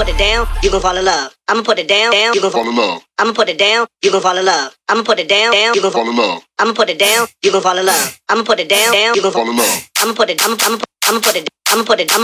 put it down, you gon' fall in love. I'ma put it down, down, you gon' fall in love. I'ma put it down, you gon' fall in love. I'ma put it down, down, you gon' fall in love. I'ma put it down, you gon' fall in love. I'ma put it down, down, you gon' fall in love. I'ma put it, I'ma put it, I'ma put it.